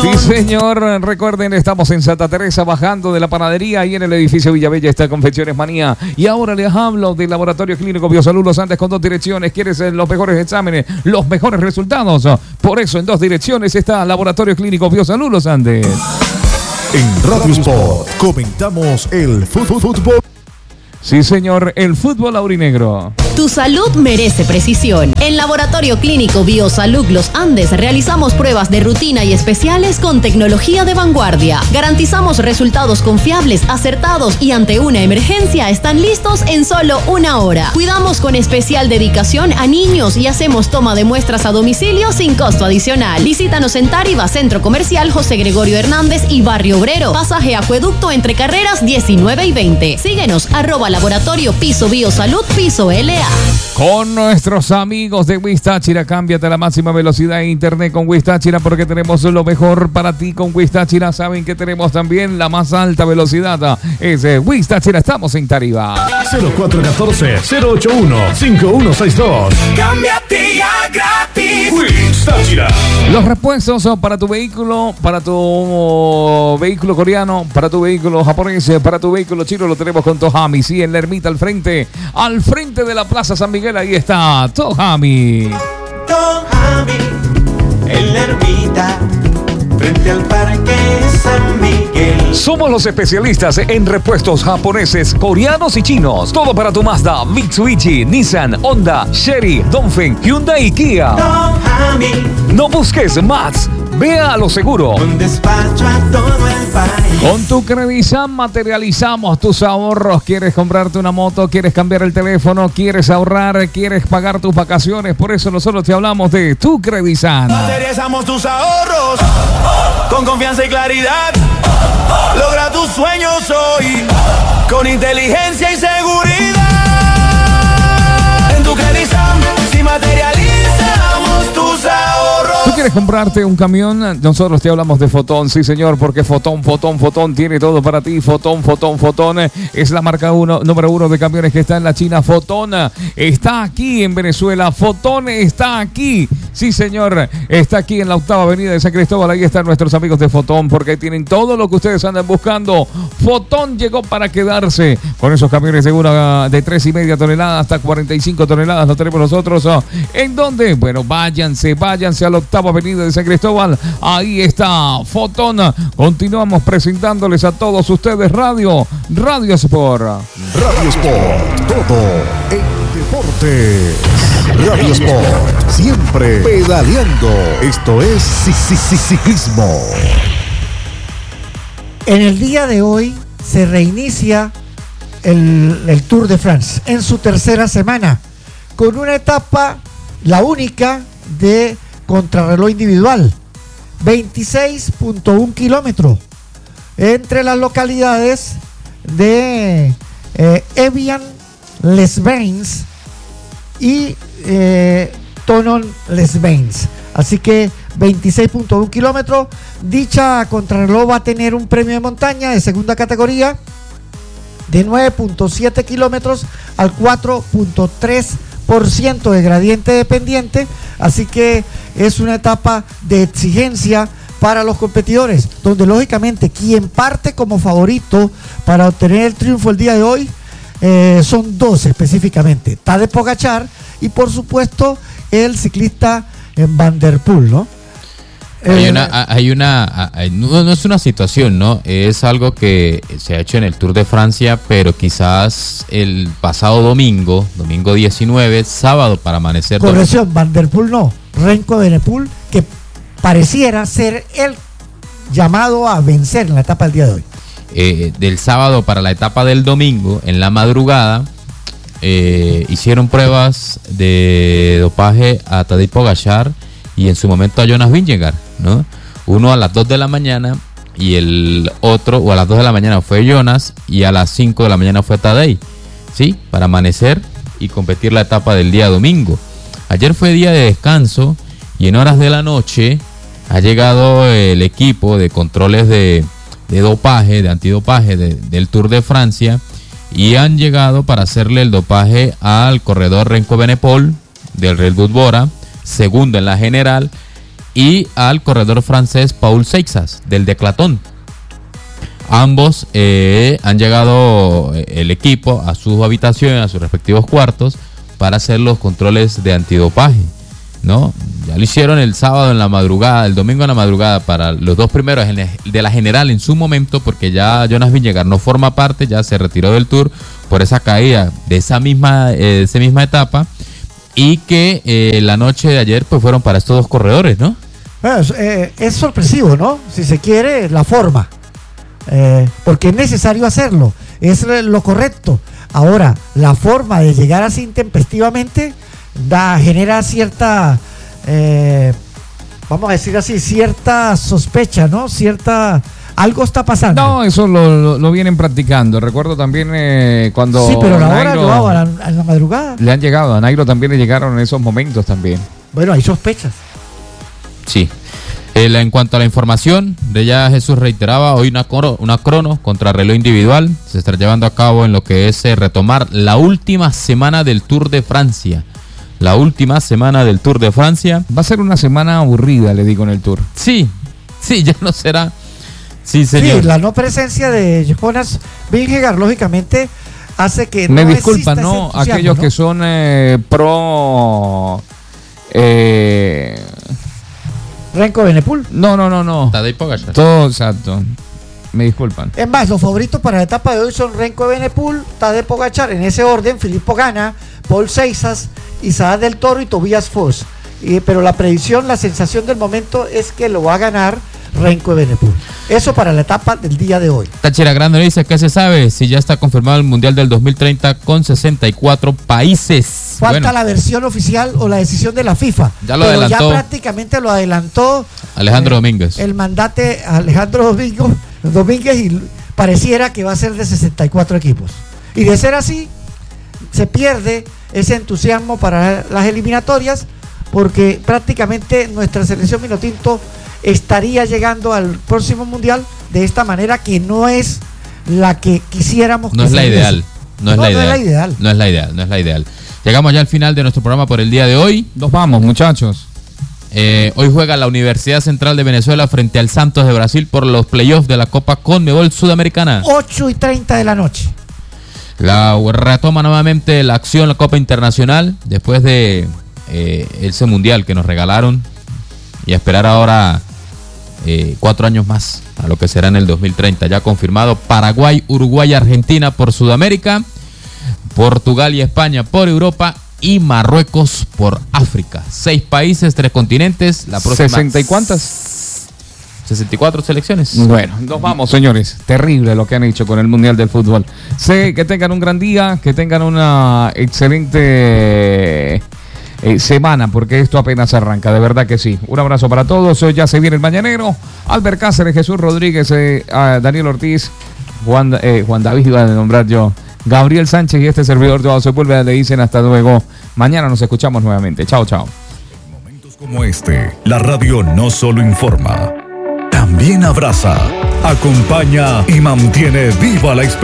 Sí, señor. Recuerden, estamos en Santa Teresa, bajando de la panadería, y en el edificio Villavella está Confecciones Manía. Y ahora les hablo del Laboratorio Clínico Biosalud Los Andes con 2 direcciones. ¿Quieres los mejores exámenes, los mejores resultados? Por eso en 2 direcciones está Laboratorio Clínico Biosalud Los Andes. En Radio Sport comentamos el fútbol. Sí, señor, el fútbol aurinegro. Tu salud merece precisión. En Laboratorio Clínico Biosalud Los Andes realizamos pruebas de rutina y especiales con tecnología de vanguardia. Garantizamos resultados confiables, acertados y ante una emergencia están listos en solo 1 hora. Cuidamos con especial dedicación a niños y hacemos toma de muestras a domicilio sin costo adicional. Visítanos en Táriba, Centro Comercial José Gregorio Hernández y Barrio Obrero. Pasaje Acueducto entre carreras 19 y 20. Síguenos @Laboratorio Piso Biosalud Piso LA. Con nuestros amigos de Wish Táchira, cámbiate a la máxima velocidad de internet con Wish Táchira, porque tenemos lo mejor para ti con Wish Táchira. Saben que tenemos también la más alta velocidad. Es Wish Táchira, estamos en Tariba. 0414-081-5162. Cámbiate ya gratis. Wish Táchira. Los repuestos para tu vehículo coreano, para tu vehículo japonés, para tu vehículo chino, lo tenemos con Tohami. Sí, en la ermita al frente de la Plaza San Miguel, ahí está Tohami. Tohami, en la ermita, frente al Parque San Miguel. Somos los especialistas en repuestos japoneses, coreanos y chinos. Todo para tu Mazda, Mitsubishi, Nissan, Honda, Chery, Dongfeng, Hyundai y Kia. Tohami, No busques más. Vea a lo seguro. un despacho a todo el país. Con tu Credisan materializamos tus ahorros. ¿Quieres comprarte una moto? ¿Quieres cambiar el teléfono? ¿Quieres ahorrar? ¿Quieres pagar tus vacaciones? Por eso nosotros te hablamos de tu Credisan. Materializamos tus ahorros con confianza y claridad. Logra tus sueños hoy con inteligencia y seguridad. En tu Credisan, si materializamos tus ahorros. ¿Tú quieres comprarte un camión? Nosotros te hablamos de Fotón, sí señor, porque Fotón tiene todo para ti. Fotón es la marca número 1 de camiones que está en la China. Fotón está aquí en Venezuela. Fotón está aquí, sí señor, está aquí en la 8ª avenida de San Cristóbal. Ahí están nuestros amigos de Fotón, porque tienen todo lo que ustedes andan buscando. Fotón llegó para quedarse con esos camiones de 3,5 toneladas hasta 45 toneladas. Lo tenemos nosotros. ¿En dónde? Bueno, váyanse a la 8ª avenida de San Cristóbal. Ahí está Fotón. Continuamos presentándoles a todos ustedes Radio Sport. Radio Sport, todo en deportes. Radio Sport, siempre pedaleando. Esto es ciclismo. En el día de hoy se reinicia el Tour de France en su 3ª semana, con una etapa, la única, de contrarreloj individual, 26.1 kilómetros entre las localidades de Evian-les-Bains y Thonon-les-Bains. Así que 26.1 kilómetros. Dicha contrarreloj va a tener un premio de montaña de segunda categoría de 9.7 kilómetros al 4.3% de gradiente de pendiente. Así que es una etapa de exigencia para los competidores, donde lógicamente quien parte como favorito para obtener el triunfo el día de hoy son 2 específicamente: Tadej Pogačar y por supuesto el ciclista Van der Poel, ¿no? No es una situación, ¿no? Es algo que se ha hecho en el Tour de Francia, pero quizás el pasado domingo 19, sábado para amanecer. Corrección, Van der Poel no, Remco Evenepoel, que pareciera ser el llamado a vencer en la etapa del día de hoy. Del sábado para la etapa del domingo, en la madrugada, hicieron pruebas de dopaje a Tadej Pogačar y en su momento a Jonas Vingegaard, ¿no? Uno a las 2 de la mañana y el otro, o a las 2 de la mañana fue Jonas y a las 5 de la mañana fue Tadej, ¿sí? Para amanecer y competir la etapa del día domingo. Ayer fue día de descanso y en horas de la noche ha llegado el equipo de controles de dopaje, de antidopaje del Tour de Francia, y han llegado para hacerle el dopaje al corredor Remco Evenepoel del Red Bull Bora, segundo en la general, y al corredor francés Paul Seixas del Declatón. Ambos han llegado el equipo a sus habitaciones, a sus respectivos cuartos, para hacer los controles de antidopaje, ¿no? Ya lo hicieron el sábado en la madrugada, el domingo en la madrugada para los dos primeros de la general en su momento, porque ya Jonas Vingegaard no forma parte, ya se retiró del Tour por esa caída de esa misma etapa, y que la noche de ayer pues fueron para estos dos corredores, ¿no? Bueno, es sorpresivo, ¿no? Si se quiere, la forma. Porque es necesario hacerlo, es lo correcto. Ahora, la forma de llegar así intempestivamente genera cierta, vamos a decir así, cierta sospecha, ¿no? Algo está pasando. No, eso lo vienen practicando. Recuerdo también cuando... Sí, pero la hora Nairo, lo hago a la madrugada. le han llegado, a Nairo también le llegaron en esos momentos también. Bueno, hay sospechas. Sí. En cuanto a la información, de ya Jesús reiteraba, hoy una crono contra reloj individual se está llevando a cabo en lo que es retomar la última semana del Tour de Francia. La última semana del Tour de Francia. Va a ser una semana aburrida, le digo, en el Tour. Sí, ya no será. Sí, señor. Sí, la no presencia de Jonas Vingegaard, lógicamente, hace que Me no disculpan, exista ese ¿no? entusiasmo, Aquellos ¿no? que son pro... Renko Evenepoel. No. Tadej Pogačar. Todo exacto. Me disculpan. Es más, los favoritos para la etapa de hoy son Renko Evenepoel, Tadej Pogačar, en ese orden, Filippo Ganna, Paul Seixas, Isaac del Toro y Tobias Foss. Pero la predicción, la sensación del momento es que lo va a ganar Renko Evenepoel. Eso para la etapa del día de hoy. Táchira Grande dice, ¿qué se sabe? Si ya está confirmado el Mundial del 2030 con 64 países. Falta la versión oficial o la decisión de la FIFA. Ya lo pero adelantó. ya prácticamente lo adelantó Alejandro Domínguez. el mandate Alejandro Domínguez, y pareciera que va a ser de 64 equipos. Y de ser así, se pierde ese entusiasmo para las eliminatorias, porque prácticamente nuestra selección Minotinto estaría llegando al próximo mundial de esta manera, que no es la que quisiéramos. No que es la se ideal. diese. No es la ideal. No es la ideal. Llegamos ya al final de nuestro programa por el día de hoy. Nos vamos, muchachos. Hoy juega la Universidad Central de Venezuela frente al Santos de Brasil por los playoffs de la Copa Conmebol Sudamericana. 8:30 de la noche. Retoma nuevamente la acción, la Copa Internacional, después de ese mundial que nos regalaron, y a esperar ahora 4 años más a lo que será en el 2030. Ya confirmado Paraguay, Uruguay, Argentina por Sudamérica, Portugal y España por Europa y Marruecos por África. 6 países, 3 continentes. La próxima, 60 y cuántas. 64 selecciones. Bueno, nos vamos, señores. Terrible lo que han hecho con el Mundial del Fútbol. Sé que tengan un gran día, que tengan una excelente semana, porque esto apenas arranca, de verdad que sí. Un abrazo para todos. Hoy ya se viene el mañanero. Albert Cáceres, Jesús Rodríguez, Daniel Ortiz, Juan David, iba a nombrar yo, Gabriel Sánchez y este servidor de Sepúlveda le dicen hasta luego. Mañana nos escuchamos nuevamente. Chao, chao. En momentos como este, la radio no solo informa, también abraza, acompaña y mantiene viva la experiencia.